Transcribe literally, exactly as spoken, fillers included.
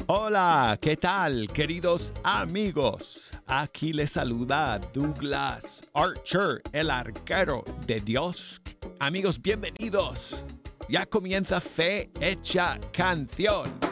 Hola, ¿qué tal, queridos amigos? Aquí les saluda Douglas Archer, el arquero de Dios. Amigos, bienvenidos. Ya comienza Fe Hecha Canción.